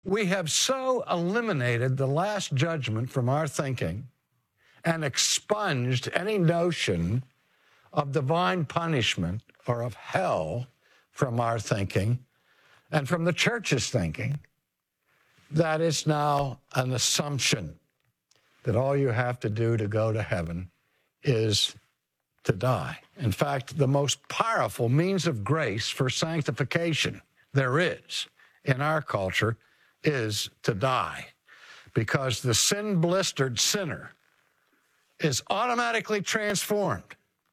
We have so eliminated the last judgment from our thinking and expunged any notion of divine punishment or of hell from our thinking and from the church's thinking, that it's now an assumption that all you have to do to go to heaven is to die. In fact, the most powerful means of grace for sanctification there is in our culture is to die, because the sin-blistered sinner is automatically transformed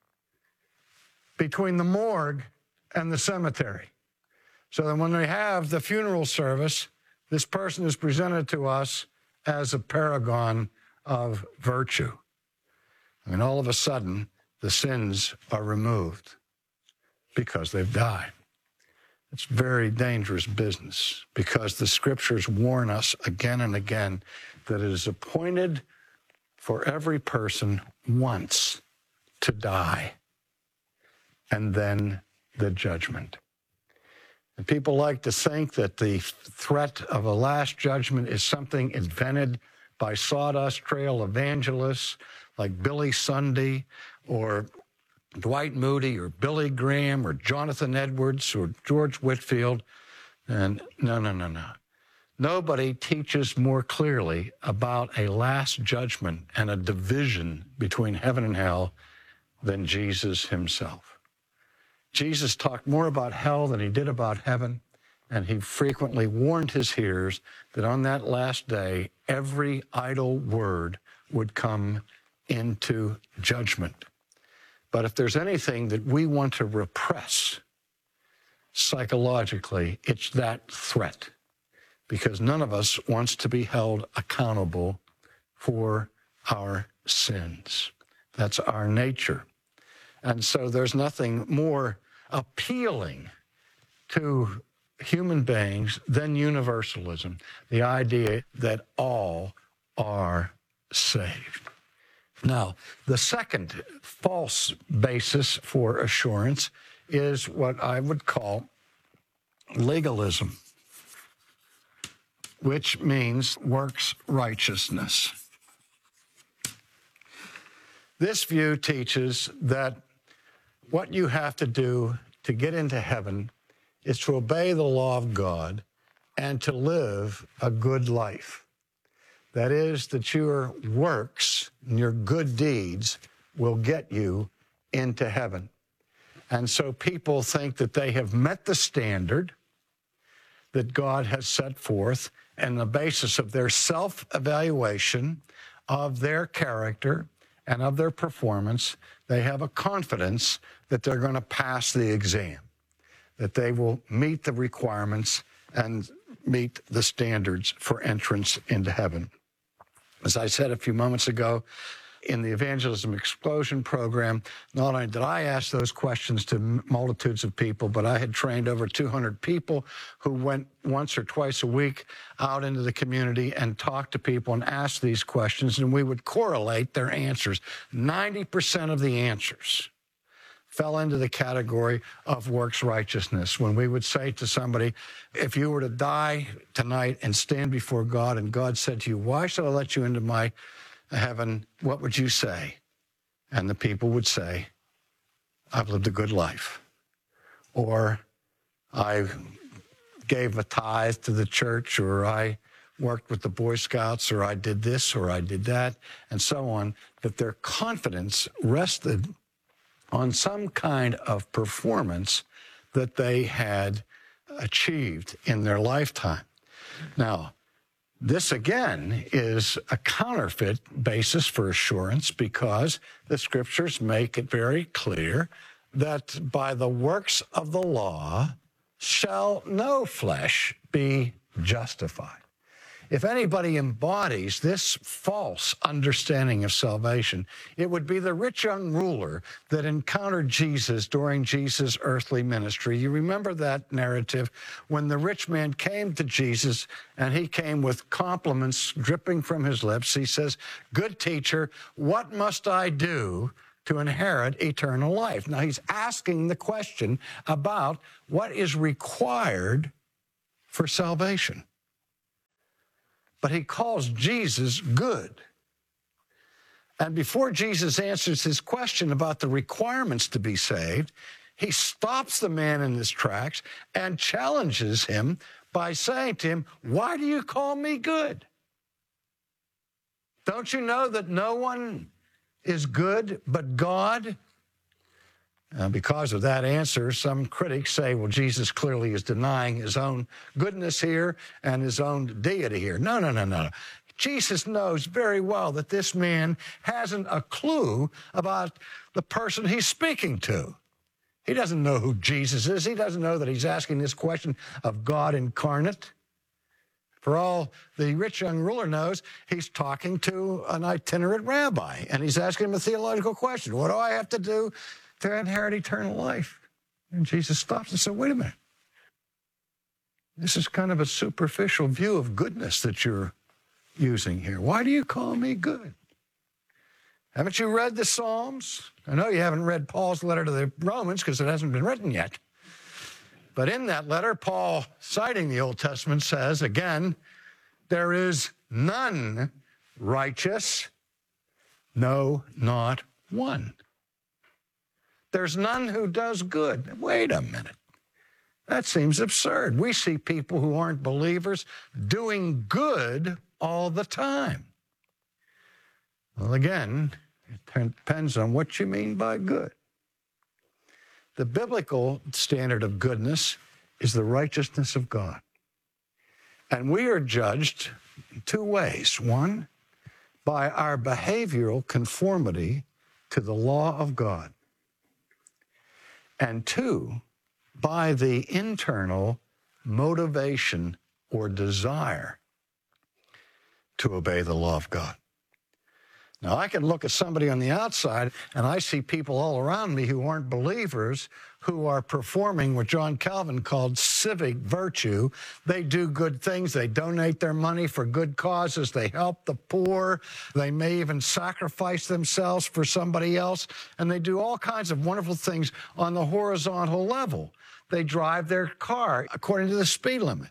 between the morgue and the cemetery. So that when we have the funeral service, this person is presented to us as a paragon of virtue. I mean, all of a sudden, the sins are removed because they've died. It's very dangerous business, because the scriptures warn us again and again that it is appointed for every person once to die, and then the judgment. And people like to think that the threat of a last judgment is something invented by sawdust trail evangelists like Billy Sunday or Dwight Moody or Billy Graham or Jonathan Edwards or George Whitefield. And no. Nobody teaches more clearly about a last judgment and a division between heaven and hell than Jesus himself. Jesus talked more about hell than he did about heaven, and he frequently warned his hearers that on that last day, every idle word would come into judgment. But if there's anything that we want to repress psychologically, it's that threat, because none of us wants to be held accountable for our sins. That's our nature. And so there's nothing more appealing to human beings than universalism, the idea that all are saved. Now, the second false basis for assurance is what I would call legalism, which means works righteousness. This view teaches that what you have to do to get into heaven is to obey the law of God and to live a good life. That is, that your works and your good deeds will get you into heaven. And so people think that they have met the standard that God has set forth, and the basis of their self-evaluation of their character and of their performance, they have a confidence that they're going to pass the exam, that they will meet the requirements and meet the standards for entrance into heaven. As I said a few moments ago, in the Evangelism Explosion program, not only did I ask those questions to multitudes of people, but I had trained over 200 people who went once or twice a week out into the community and talked to people and asked these questions, and we would correlate their answers. 90% of the answers fell into the category of works righteousness. When we would say to somebody, if you were to die tonight and stand before God, and God said to you, "Why should I let you into my heaven?" what would you say? And the people would say, "I've lived a good life," or "I gave a tithe to the church," or "I worked with the Boy Scouts," or "I did this," or "I did that," and so on. That their confidence rested on some kind of performance that they had achieved in their lifetime. Now, this, again, is a counterfeit basis for assurance, because the scriptures make it very clear that by the works of the law shall no flesh be justified. If anybody embodies this false understanding of salvation, it would be the rich young ruler that encountered Jesus during Jesus' earthly ministry. You remember that narrative when the rich man came to Jesus, and he came with compliments dripping from his lips. He says, "Good teacher, what must I do to inherit eternal life?" Now, he's asking the question about what is required for salvation. but he calls Jesus good. And before Jesus answers his question about the requirements to be saved, he stops the man in his tracks and challenges him by saying to him, "Why do you call me good? Don't you know that no one is good but God?" Because of that answer, some critics say, well, Jesus clearly is denying his own goodness here and his own deity here. No. Jesus knows very well that this man hasn't a clue about the person he's speaking to. He doesn't know who Jesus is. He doesn't know that he's asking this question of God incarnate. For all the rich young ruler knows, he's talking to an itinerant rabbi, and he's asking him a theological question. What do I have to do to inherit eternal life? And Jesus stops and says, wait a minute. This is kind of a superficial view of goodness that you're using here. Why do you call me good? Haven't you read the Psalms? I know you haven't read Paul's letter to the Romans because it hasn't been written yet. But in that letter, Paul, citing the Old Testament, says, again, there is none righteous, no, not one. There's none who does good. Wait a minute. That seems absurd. We see people who aren't believers doing good all the time. Well, again, it depends on what you mean by good. The biblical standard of goodness is the righteousness of God. And we are judged in two ways. One, by our behavioral conformity to the law of God. And two, by the internal motivation or desire to obey the law of God. Now, I can look at somebody on the outside, and I see people all around me who aren't believers who are performing what John Calvin called civic virtue. They do good things. They donate their money for good causes. They help the poor. They may even sacrifice themselves for somebody else, and they do all kinds of wonderful things on the horizontal level. They drive their car according to the speed limit.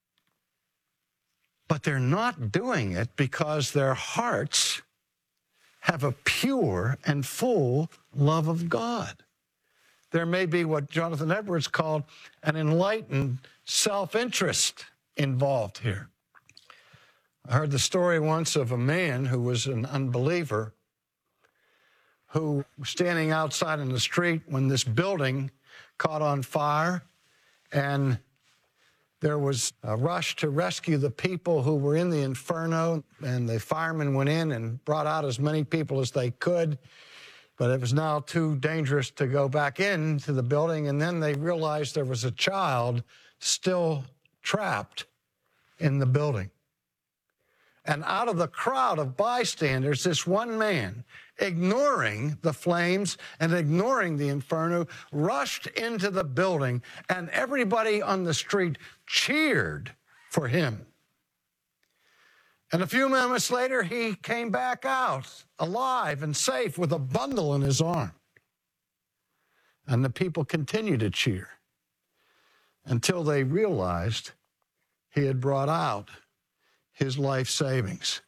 But they're not doing it because their hearts have a pure and full love of God. There may be what Jonathan Edwards called an enlightened self-interest involved here. I heard the story once of a man who was an unbeliever who was standing outside in the street when this building caught on fire, and there was a rush to rescue the people who were in the inferno, and the firemen went in and brought out as many people as they could, but it was now too dangerous to go back into the building, and then they realized there was a child still trapped in the building. And out of the crowd of bystanders, this one man, ignoring the flames and ignoring the inferno, rushed into the building, and everybody on the street cheered for him. And a few moments later, he came back out, alive and safe, with a bundle in his arm. And the people continued to cheer until they realized he had brought out his life savings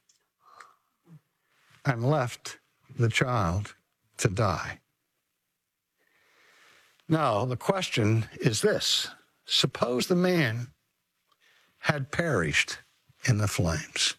and left the child to die. Now, the question is this. Suppose the man had perished in the flames.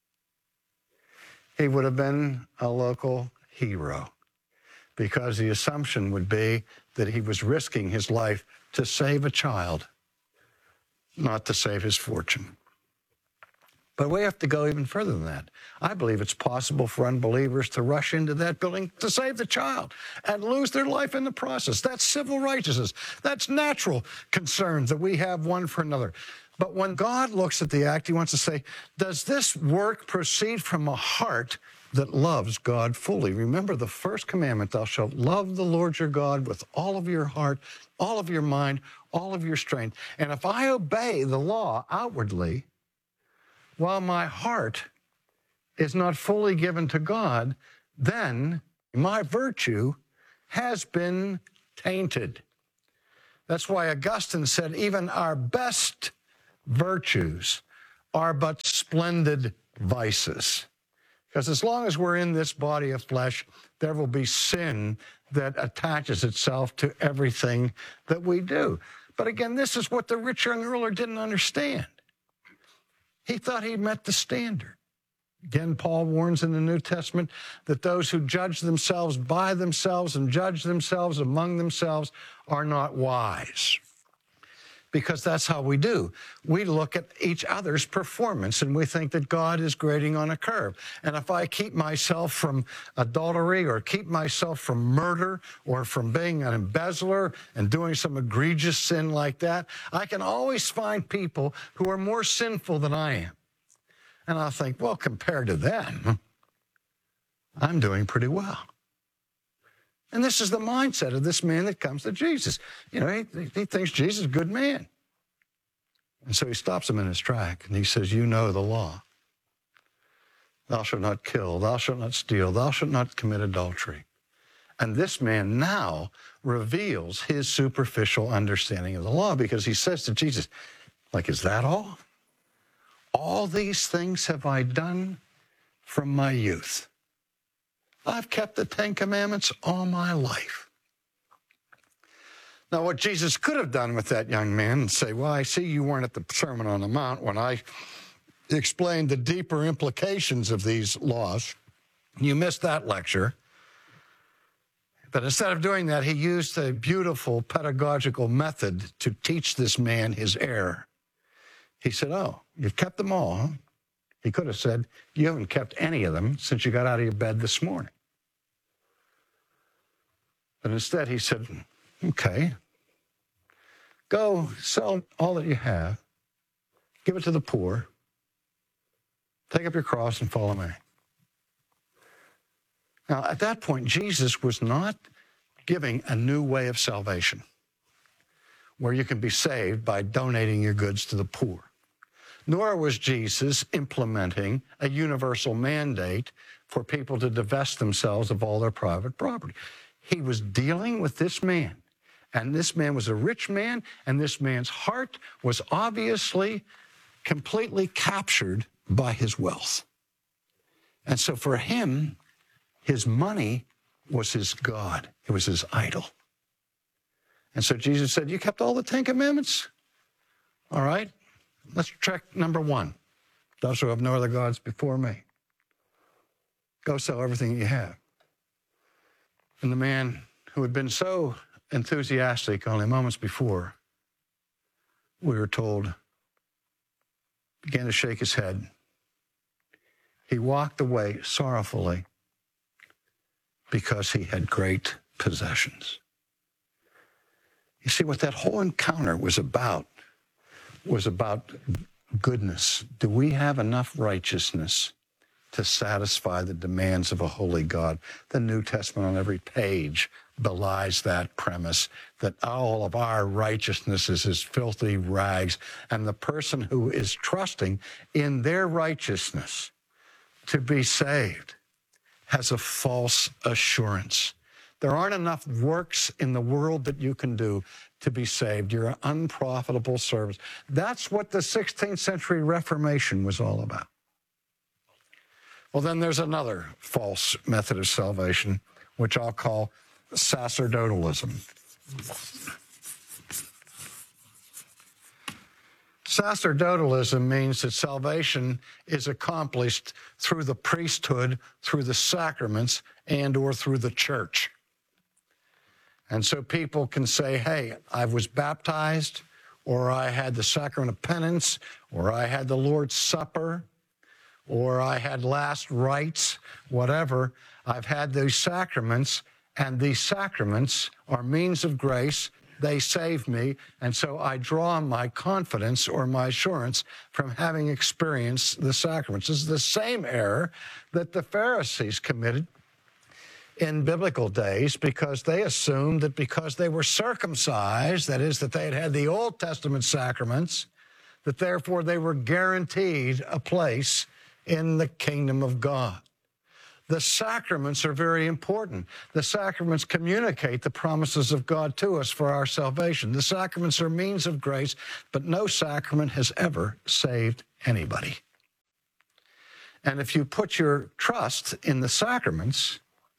He would have been a local hero, because the assumption would be that he was risking his life to save a child, not to save his fortune. But we have to go even further than that. I believe it's possible for unbelievers to rush into that building to save the child and lose their life in the process. That's civil righteousness. That's natural concerns that we have one for another. But when God looks at the act, he wants to say, does this work proceed from a heart that loves God fully? Remember the first commandment, thou shalt love the Lord your God with all of your heart, all of your mind, all of your strength. And if I obey the law outwardly, while my heart is not fully given to God, then my virtue has been tainted. That's why Augustine said even our best virtues are but splendid vices. Because as long as we're in this body of flesh, there will be sin that attaches itself to everything that we do. But again, this is what the rich young ruler didn't understand. He thought he met the standard. Again, Paul warns in the New Testament that those who judge themselves by themselves and judge themselves among themselves are not wise. Because that's how we do. We look at each other's performance and we think that God is grading on a curve. And if I keep myself from adultery or keep myself from murder or from being an embezzler and doing some egregious sin like that, I can always find people who are more sinful than I am. And I'll think, well, compared to them, I'm doing pretty well. And this is the mindset of this man that comes to Jesus. You know, he thinks Jesus is a good man. And so he stops him in his track and he says, you know the law. Thou shalt not kill, thou shalt not steal, thou shalt not commit adultery. And this man now reveals his superficial understanding of the law because he says to Jesus, like, is that all? All these things have I done from my youth. I've kept the Ten Commandments all my life. Now, what Jesus could have done with that young man and say, well, I see you weren't at the Sermon on the Mount when I explained the deeper implications of these laws. You missed that lecture. But instead of doing that, he used a beautiful pedagogical method to teach this man his error. He said, oh, you've kept them all, huh? He could have said, you haven't kept any of them since you got out of your bed this morning. But instead he said, okay, go sell all that you have, give it to the poor, take up your cross and follow me. Now, at that point, Jesus was not giving a new way of salvation where you can be saved by donating your goods to the poor. Nor was Jesus implementing a universal mandate for people to divest themselves of all their private property. He was dealing with this man, and this man was a rich man, and this man's heart was obviously completely captured by his wealth. And so for him, his money was his God. It was his idol. And so Jesus said, you kept all the Ten Commandments? All right. Let's check number one. Thou shalt have no other gods before me. Go sell everything you have. And the man who had been so enthusiastic only moments before, we were told, began to shake his head. He walked away sorrowfully because he had great possessions. You see, what that whole encounter was about goodness. Do we have enough righteousness to satisfy the demands of a holy God? The New Testament on every page belies that premise, that all of our righteousness is as filthy rags, and the person who is trusting in their righteousness to be saved has a false assurance. There aren't enough works in the world that you can do to be saved. You're an unprofitable servant. That's what the 16th century Reformation was all about. Well, then there's another false method of salvation, which I'll call sacerdotalism. Sacerdotalism means that salvation is accomplished through the priesthood, through the sacraments, and or through the church. And so people can say, hey, I was baptized, or I had the sacrament of penance, or I had the Lord's Supper, or I had last rites, whatever. I've had these sacraments, and these sacraments are means of grace. They save me, and so I draw my confidence or my assurance from having experienced the sacraments. This is the same error that the Pharisees committed in biblical days, because they assumed that because they were circumcised, that is, that they had had the Old Testament sacraments, that therefore they were guaranteed a place in the kingdom of God. The sacraments are very important. The sacraments communicate the promises of God to us for our salvation. The sacraments are means of grace, but no sacrament has ever saved anybody. And if you put your trust in the sacraments,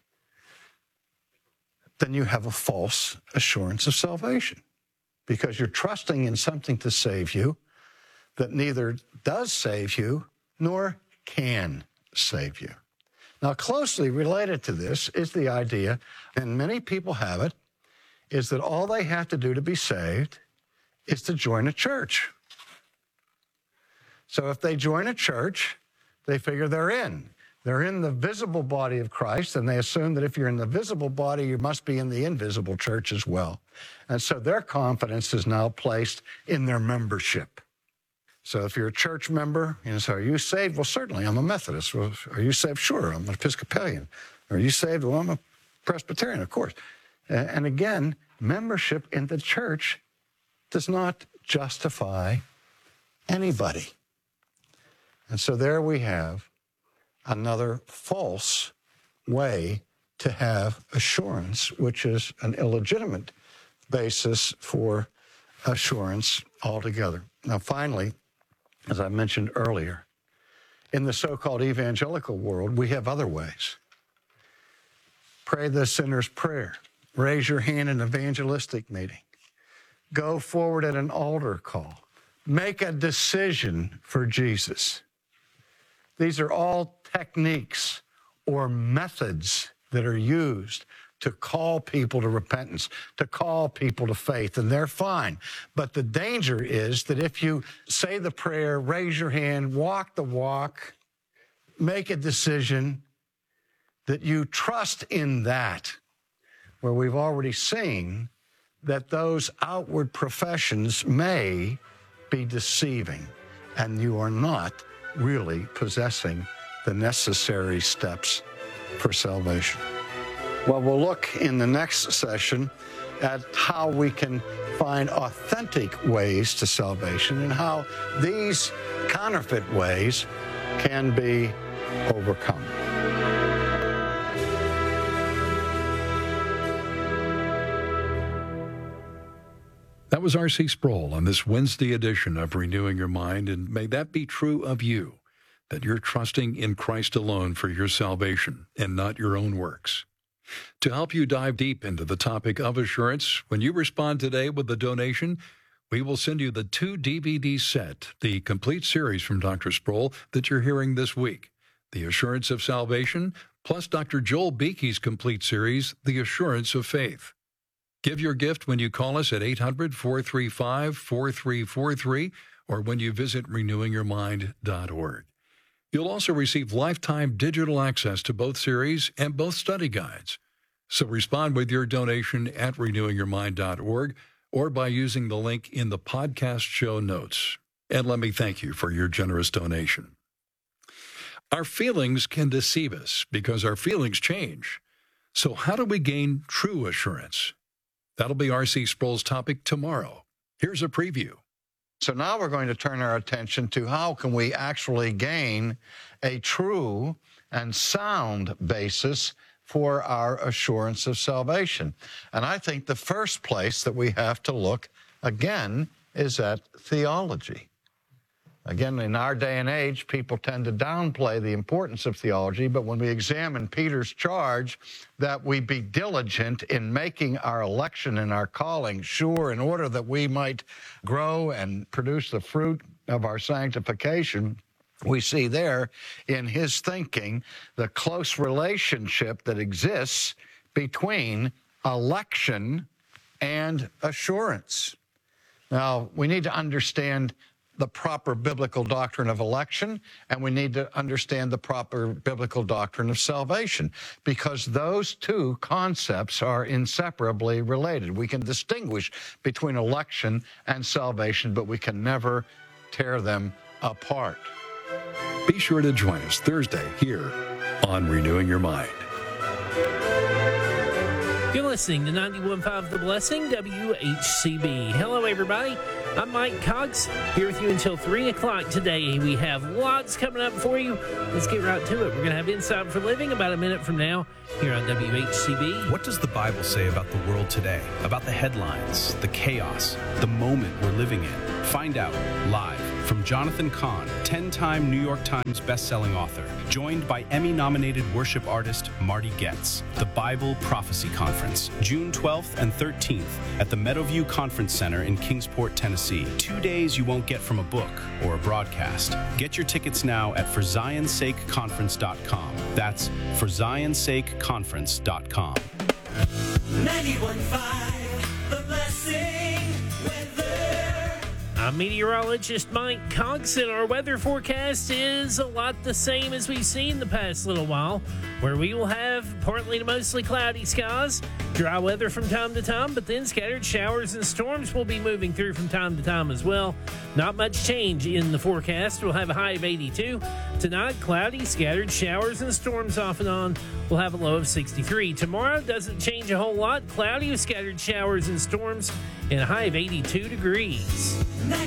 then you have a false assurance of salvation, because you're trusting in something to save you that neither does save you nor can save you. Now, closely related to this is the idea, and many people have it, is that all they have to do to be saved is to join a church. So if they join a church, they figure they're in. They're in the visible body of Christ, and they assume that if you're in the visible body, you must be in the invisible church as well. And so their confidence is now placed in their membership. So if you're a church member, you say, are you saved? Well, certainly, I'm a Methodist. Well, are you saved? Sure, I'm an Episcopalian. Are you saved? Well, I'm a Presbyterian, of course. And again, membership in the church does not justify anybody. And so there we have another false way to have assurance, which is an illegitimate basis for assurance altogether. Now, finally, as I mentioned earlier, in the so-called evangelical world, we have other ways. Pray the sinner's prayer. Raise your hand in an evangelistic meeting. Go forward at an altar call. Make a decision for Jesus. These are all techniques or methods that are used to call people to repentance, to call people to faith, and they're fine. But the danger is that if you say the prayer, raise your hand, walk the walk, make a decision, that you trust in that, where we've already seen that those outward professions may be deceiving, and you are not really possessing the necessary steps for salvation. Well, we'll look in the next session at how we can find authentic ways to salvation and how these counterfeit ways can be overcome. That was R.C. Sproul on this Wednesday edition of Renewing Your Mind, and may that be true of you, that you're trusting in Christ alone for your salvation and not your own works. To help you dive deep into the topic of assurance, when you respond today with a donation, we will send you the 2 DVD set, the complete series from Dr. Sproul that you're hearing this week, The Assurance of Salvation, plus Dr. Joel Beeke's complete series, The Assurance of Faith. Give your gift when you call us at 800-435-4343 or when you visit renewingyourmind.org. You'll also receive lifetime digital access to both series and both study guides. So respond with your donation at renewingyourmind.org or by using the link in the podcast show notes. And let me thank you for your generous donation. Our feelings can deceive us because our feelings change. So how do we gain true assurance? That'll be R.C. Sproul's topic tomorrow. Here's a preview. So now we're going to turn our attention to how can we actually gain a true and sound basis for our assurance of salvation. And I think the first place that we have to look, again, is at theology. Again, in our day and age, people tend to downplay the importance of theology, but when we examine Peter's charge that we be diligent in making our election and our calling sure in order that we might grow and produce the fruit of our sanctification, we see there in his thinking the close relationship that exists between election and assurance. Now, we need to understand the proper biblical doctrine of election, and we need to understand the proper biblical doctrine of salvation, because those two concepts are inseparably related. We can distinguish between election and salvation, but we can never tear them apart. Be sure to join us Thursday here on Renewing Your Mind. You're listening to 91.5 The Blessing, WHCB. Hello, everybody. I'm Mike Cox, here with you until 3 o'clock today. We have lots coming up for you. Let's get right to it. We're going to have Insight for Living about a minute from now here on WHCB. What does the Bible say about the world today? About the headlines, the chaos, the moment we're living in? Find out live from Jonathan Cahn, 10-time New York Times bestselling author, joined by Emmy-nominated worship artist Marty Goetz. The Bible Prophecy Conference, June 12th and 13th at the Meadowview Conference Center in Kingsport, Tennessee. 2 days you won't get from a book or a broadcast. Get your tickets now at ForZionSakeConference.com. That's ForZionSakeConference.com. 91.5 The Blessing Weather. I'm meteorologist Mike Cox, and our weather forecast is a lot the same as we've seen the past little while, where we will have partly to mostly cloudy skies, dry weather from time to time, but then scattered showers and storms will be moving through from time to time as well. Not much change in the forecast. We'll have a high of 82. Tonight, cloudy, scattered showers and storms off and on. We'll have a low of 63. Tomorrow doesn't change a whole lot. Cloudy with scattered showers and storms and a high of 82 degrees.